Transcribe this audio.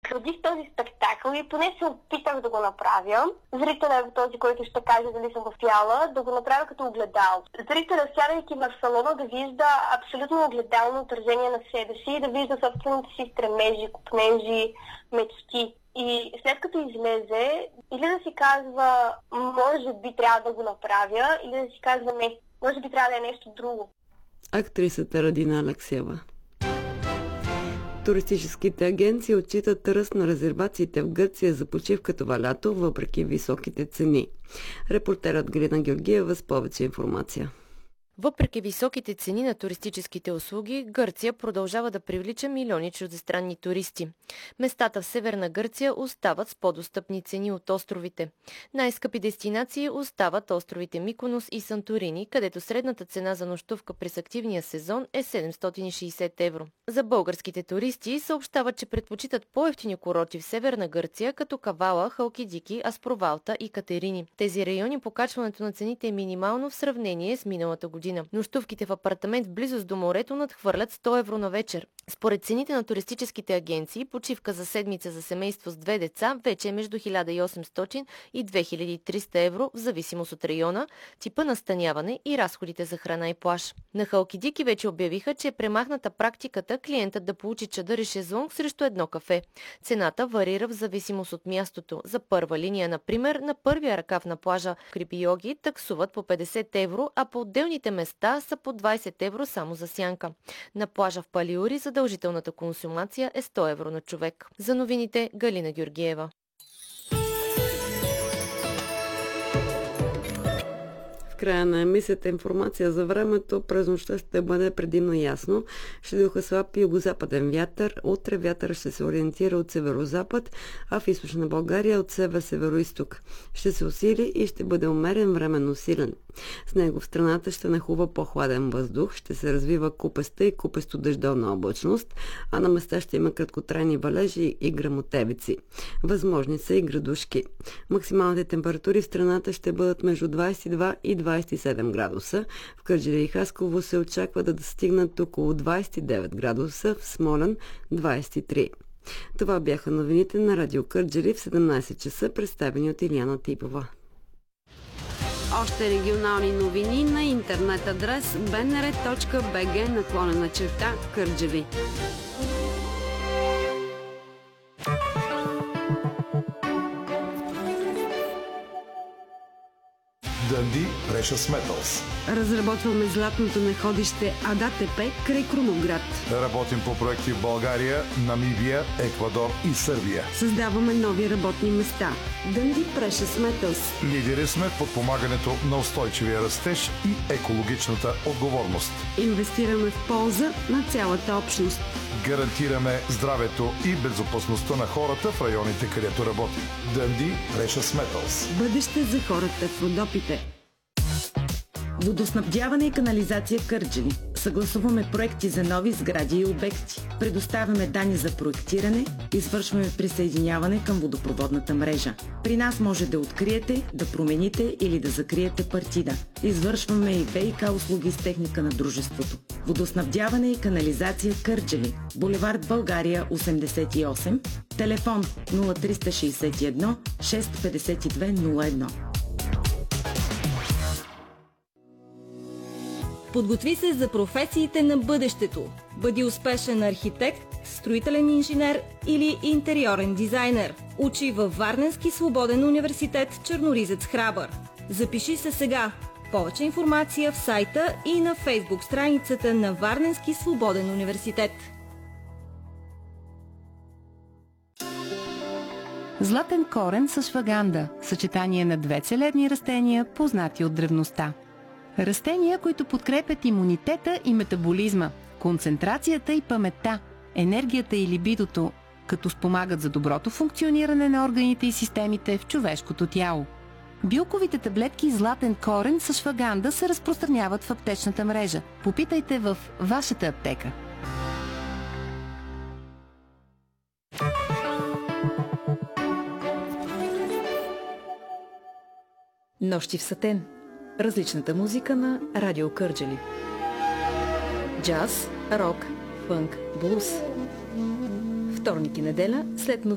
изградих този спектакъл и поне се опитах да го направя. Зрителят е този, който ще каже дали съм успяла, да го направя като огледал. Зрителят, сядайки в салона, да вижда абсолютно огледално отражение на себе си и да вижда собствените си стремежи, купнежи, мечти. И след като излезе, или да си казва, може би трябва да го направя, или да си казва, не, може би трябва да е нещо друго. Актрисата Радина Алексиева. Туристическите агенции отчитат ръст на резервациите в Гърция за почивка това лято, въпреки високите цени. Репортерът Галина Георгиева с повече информация. Въпреки високите цени на туристическите услуги, Гърция продължава да привлича милиони чуждестранни туристи. Местата в Северна Гърция остават с по-достъпни цени от островите. Най-скъпи дестинации остават островите Миконос и Санторини, където средната цена за нощувка през активния сезон е 760 евро. За българските туристи съобщават, че предпочитат по-евтини курорти в Северна Гърция, като Кавала, Халкидики, Аспровалта и Катерини. Тези райони покачването на цените е минимално в сравнение с миналата година. Нощувките в апартамент в близост до морето надхвърлят 100 евро на вечер. Според цените на туристическите агенции, почивка за седмица за семейство с 2 деца вече е между 1800 и 2300 евро, в зависимост от района, типа настаняване и разходите за храна и плаж. На Халкидики вече обявиха, че е премахната практиката клиентът да получи чадър и шезлонг срещу едно кафе. Цената варира в зависимост от мястото. За първа линия, например, на първия ръкав на плажа Крипиоги таксуват по 50 евро, а по отделните места са по 20 евро само за сянка. На плажа в Палиури задължителната консумация е 100 евро на човек. За новините Галина Георгиева. Края на емисията информация за времето. През нощта ще бъде предимно ясно. Ще духа слаб югозападен вятър. Утре вятър ще се ориентира от северозапад, а в източна България от север-североизток. Ще се усили и ще бъде умерен, временно силен. С него в страната ще нахлува по-хладен въздух, ще се развива купеста и купесто-дъждовна облачност, а на места ще има краткотрайни валежи и гръмотевици. Възможни са и градушки. Максималните температури в страната ще бъдат между 22 и 27 градуса. В Кърджали и Хасково се очаква да стигнат около 29 градуса, в Смолян 23. Това бяха новините на Радио Кърджали в 17 часа, представени от Илияна Типова. Още регионални новини на интернет адрес bnr.bg/Кърджали. Dundee Precious Metals. Разработваме златното находище АДАТП край Крумовград. Работим по проекти в България, Намибия, Еквадор и Сърбия. Създаваме нови работни места. Dundee Precious Metals. Лидери сме в подпомагането на устойчивия растеж и екологичната отговорност. Инвестираме в полза на цялата общност. Гарантираме здравето и безопасността на хората в районите, където работим. Dundee Precious Metals. Бъдеще за хората в Родопите. Водоснабдяване и канализация в Кърджали. Съгласуваме проекти за нови сгради и обекти. Предоставяме данни за проектиране, извършваме присъединяване към водопроводната мрежа. При нас може да откриете, да промените или да закриете партида. Извършваме и ВиК услуги с техника на дружеството. Водоснабдяване и канализация в Кърджали. Булевард България 88, телефон 0361 652 01. Подготви се за професиите на бъдещето. Бъди успешен архитект, строителен инженер или интериорен дизайнер. Учи във Варненски свободен университет Черноризец Храбър. Запиши се сега. Повече информация в сайта и на Фейсбук страницата на Варненски свободен университет. Златен корен с шваганда – съчетание на две целебни растения, познати от древността. Растения, които подкрепят имунитета и метаболизма, концентрацията и паметта, енергията и либидото, като спомагат за доброто функциониране на органите и системите в човешкото тяло. Билковите таблетки златен корен с шваганда се разпространяват в аптечната мрежа. Попитайте в вашата аптека. Нощи в Сатен. Различната музика на Радио Кърджали. Джаз, рок, фънк, блуз. Вторник и неделя след новини.